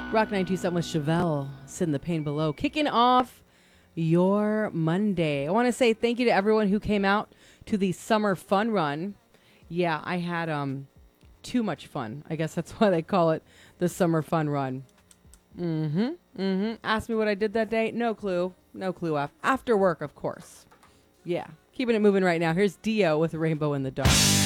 Rock 927 with Chevelle, Send the Pain Below. Kicking off your Monday. I want to say thank you to everyone who came out to the summer fun run. Yeah, I had too much fun. I guess that's why they call it the summer fun run. Ask me what I did that day. No clue. No clue. After work, of course. Yeah. Keeping it moving right now. Here's Dio with Rainbow in the Dark.